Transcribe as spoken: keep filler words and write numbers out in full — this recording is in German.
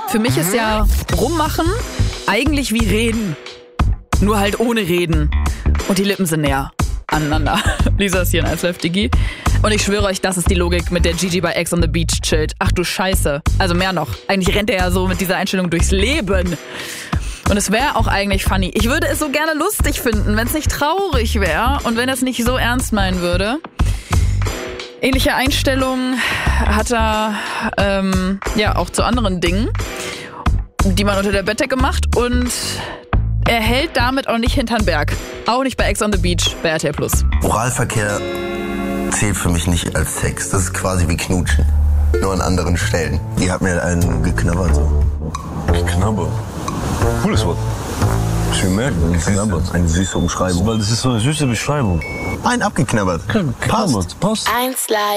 Für mich ist ja rummachen eigentlich wie reden. Nur halt ohne reden. Und die Lippen sind näher aneinander. Lisa ist hier in eins Live Digi. Und ich schwöre euch, das ist die Logik, mit der Gigi bei Ex on the Beach chillt. Ach du Scheiße. Also mehr noch. Eigentlich rennt er ja so mit dieser Einstellung durchs Leben. Und es wäre auch eigentlich funny. Ich würde es so gerne lustig finden, wenn es nicht traurig wäre und wenn er es nicht so ernst meinen würde. Ähnliche Einstellungen hat er ähm, ja auch zu anderen Dingen, die man unter der Bettdecke macht. Und er hält damit auch nicht hinterm Berg. Auch nicht bei Ex on the Beach bei R T L Plus. Oralverkehr zählt für mich nicht als Sex. Das ist quasi wie Knutschen. Nur an anderen Stellen. Die hat mir einen geknabbert so. Geknabbert? Cooles Wort. Schön merken, geknabbert. Eine süße Umschreibung. Weil das ist so eine süße Beschreibung. Ein abgeknabbert. Passt. Passt. eins Live.